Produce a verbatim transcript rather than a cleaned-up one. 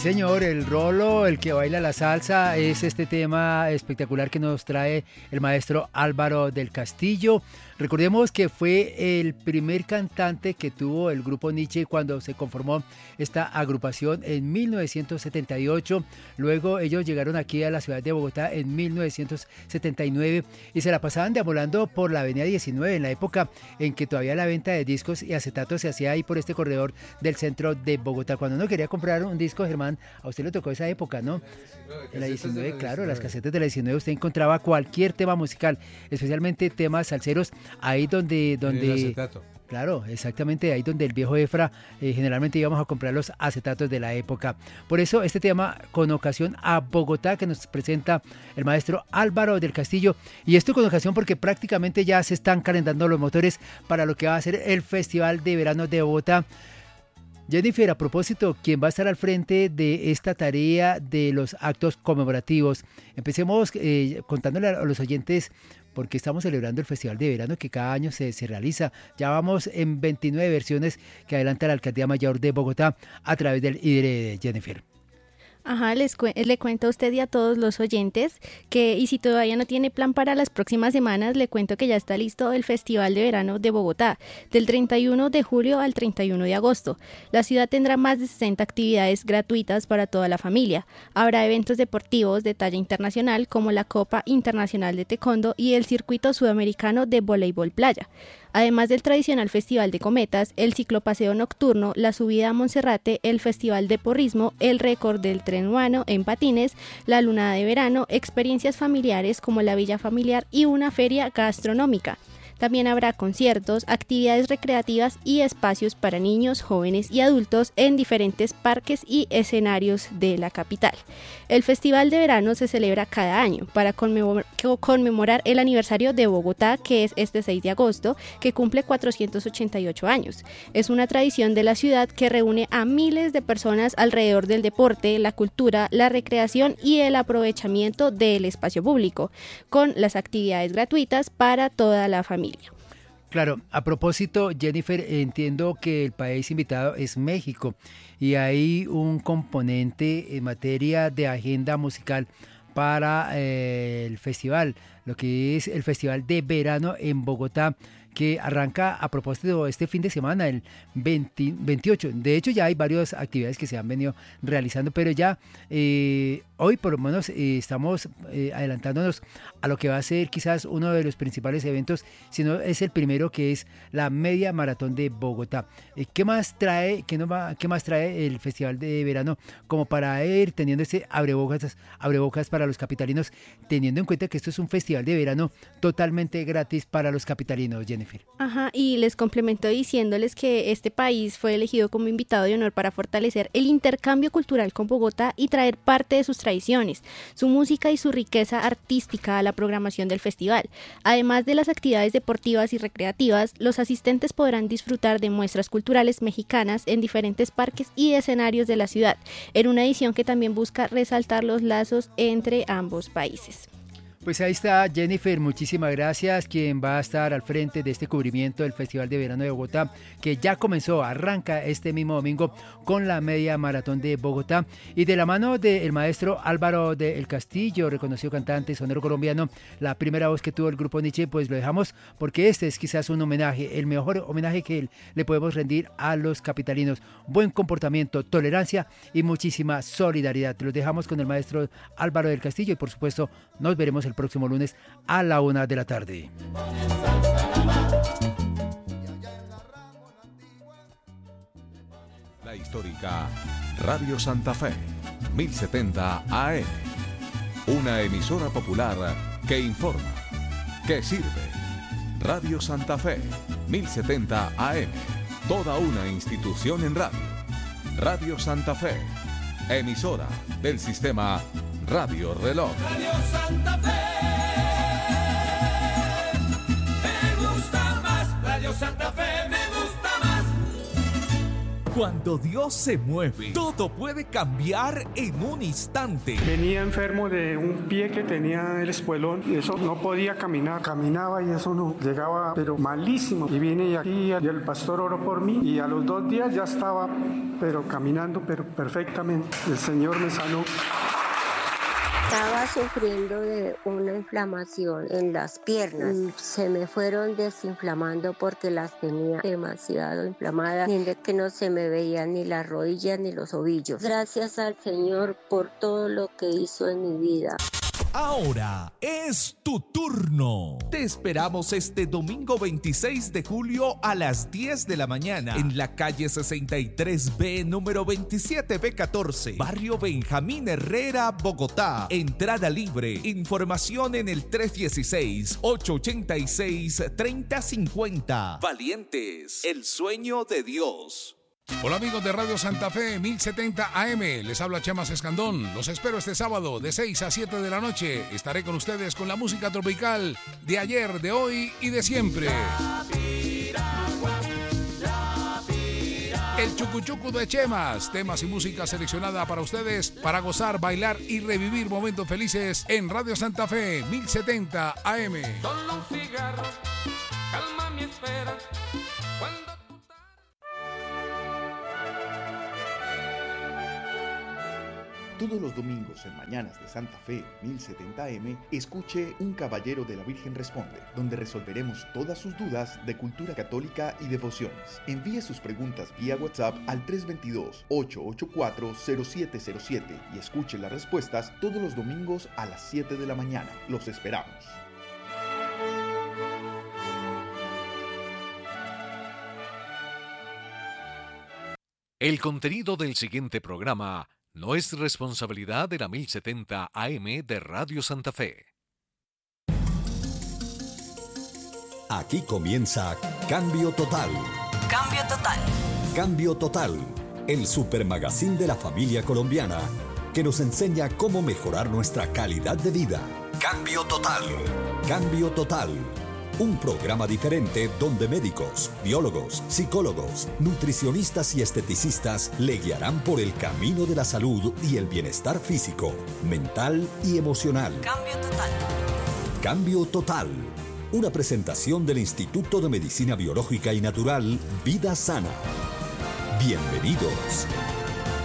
señor, el rolo, el que baila la salsa, es este tema espectacular que nos trae el maestro Álvaro del Castillo. Recordemos que fue el primer cantante que tuvo el grupo Nietzsche cuando se conformó esta agrupación en mil novecientos setenta y ocho. Luego ellos llegaron aquí a la ciudad de Bogotá en mil novecientos setenta y nueve y se la pasaban deambulando por la avenida diecinueve, en la época en que todavía la venta de discos y acetatos se hacía ahí por este corredor del centro de Bogotá. Cuando uno quería comprar un disco, Germán, a usted le tocó esa época, ¿no? En la diecinueve, claro, las casetas de la diecinueve usted encontraba cualquier tema musical, especialmente temas salseros, ahí donde... donde claro, exactamente, ahí donde el viejo Efra eh, generalmente íbamos a comprar los acetatos de la época. Por eso este tema con ocasión a Bogotá que nos presenta el maestro Álvaro del Castillo, y esto con ocasión porque prácticamente ya se están calentando los motores para lo que va a ser el Festival de Verano de Bogotá. Jennifer, a propósito, ¿quién va a estar al frente de esta tarea de los actos conmemorativos? Empecemos eh, contándole a los oyentes porque estamos celebrando el Festival de Verano que cada año se, se realiza. Ya vamos en veintinueve versiones que adelanta la Alcaldía Mayor de Bogotá a través del I D R E, Jennifer. Ajá, les cu- le cuento a usted y a todos los oyentes que, y si todavía no tiene plan para las próximas semanas, le cuento que ya está listo el Festival de Verano de Bogotá, del treinta y uno de julio al treinta y uno de agosto. La ciudad tendrá más de sesenta actividades gratuitas para toda la familia. Habrá eventos deportivos de talla internacional como la Copa Internacional de Taekwondo y el Circuito Sudamericano de Voleibol Playa. Además del tradicional Festival de Cometas, el ciclopaseo nocturno, la subida a Monserrate, el Festival de Porrismo, el récord del tren urbano en patines, la luna de verano, experiencias familiares como la villa familiar y una feria gastronómica. También habrá conciertos, actividades recreativas y espacios para niños, jóvenes y adultos en diferentes parques y escenarios de la capital. El Festival de Verano se celebra cada año para conmemor- conmemorar el aniversario de Bogotá, que es este seis de agosto, que cumple cuatrocientos ochenta y ocho años. Es una tradición de la ciudad que reúne a miles de personas alrededor del deporte, la cultura, la recreación y el aprovechamiento del espacio público, con las actividades gratuitas para toda la familia. Claro, a propósito, Jennifer, entiendo que el país invitado es México y hay un componente en materia de agenda musical para eh, el festival, lo que es el Festival de Verano en Bogotá, que arranca a propósito este fin de semana, el veinte, veintiocho. De hecho, ya hay varias actividades que se han venido realizando, pero ya eh, hoy por lo menos eh, estamos eh, adelantándonos a lo que va a ser quizás uno de los principales eventos, si no es el primero, que es la Media Maratón de Bogotá. Eh, ¿Qué más trae, qué, no va, qué más trae el Festival de Verano como para ir teniendo ese abrebocas, abrebocas para los capitalinos, teniendo en cuenta que esto es un festival de verano totalmente gratis para los capitalinos, Jennifer? Ajá, y les complemento diciéndoles que este país fue elegido como invitado de honor para fortalecer el intercambio cultural con Bogotá y traer parte de sus tradiciones, su música y su riqueza artística a la programación del festival. Además de las actividades deportivas y recreativas, los asistentes podrán disfrutar de muestras culturales mexicanas en diferentes parques y escenarios de la ciudad, en una edición que también busca resaltar los lazos entre ambos países. Pues ahí está Jennifer, muchísimas gracias, quien va a estar al frente de este cubrimiento del Festival de Verano de Bogotá, que ya comenzó, arranca este mismo domingo con la Media Maratón de Bogotá, y de la mano del maestro Álvaro del Castillo, reconocido cantante sonero colombiano, la primera voz que tuvo el grupo Nietzsche, pues lo dejamos porque este es quizás un homenaje, el mejor homenaje que le podemos rendir a los capitalinos. Buen comportamiento, tolerancia y muchísima solidaridad. Los dejamos con el maestro Álvaro del Castillo y por supuesto nos veremos el el próximo lunes a la una de la tarde. La histórica Radio Santa Fe, mil setenta A M. Una emisora popular que informa, que sirve. Radio Santa Fe, mil setenta A M. Toda una institución en radio. Radio Santa Fe, emisora del sistema Radio Reloj. Radio Santa Fe, me gusta más. Radio Santa Fe, me gusta más. Cuando Dios se mueve, todo puede cambiar en un instante. Venía enfermo de un pie que tenía el espuelón y eso no podía caminar. Caminaba y eso no llegaba, pero malísimo. Y vine aquí y el pastor oró por mí y a los dos días ya estaba, pero caminando, pero perfectamente. El Señor me sanó. Estaba sufriendo de una inflamación en las piernas. Se me fueron desinflamando porque las tenía demasiado inflamadas, de que no se me veían ni las rodillas ni los ovillos. Gracias al Señor por todo lo que hizo en mi vida. Ahora es tu turno. Te esperamos este domingo veintiséis de julio a las diez de la mañana en la calle sesenta y tres B, número veintisiete B catorce, barrio Benjamín Herrera, Bogotá. Entrada libre. Información en el tres uno seis, ocho ocho seis, tres cero cinco cero. Valientes, el sueño de Dios. Hola amigos de Radio Santa Fe mil setenta A M, les habla Chema Escandón. Los espero este sábado de seis a siete de la noche. Estaré con ustedes con la música tropical de ayer, de hoy y de siempre. El Chucuchucu de Chemas, temas y música seleccionada para ustedes para gozar, bailar y revivir momentos felices en Radio Santa Fe mil setenta A M. Solo un cigarro, calma mi espera. Cuando Todos los domingos en Mañanas de Santa Fe mil setenta A M, escuche Un Caballero de la Virgen Responde, donde resolveremos todas sus dudas de cultura católica y devociones. Envíe sus preguntas vía WhatsApp al tres dos dos, ocho ocho cuatro, cero siete cero siete y escuche las respuestas todos los domingos a las siete de la mañana. Los esperamos. El contenido del siguiente programa no es responsabilidad de la mil setenta A M de Radio Santa Fe. Aquí comienza Cambio Total. Cambio Total. Cambio Total, el supermagazín de la familia colombiana que nos enseña cómo mejorar nuestra calidad de vida. Cambio Total. Cambio Total. Un programa diferente donde médicos, biólogos, psicólogos, nutricionistas y esteticistas le guiarán por el camino de la salud y el bienestar físico, mental y emocional. Cambio Total. Cambio Total. Una presentación del Instituto de Medicina Biológica y Natural Vida Sana. Bienvenidos.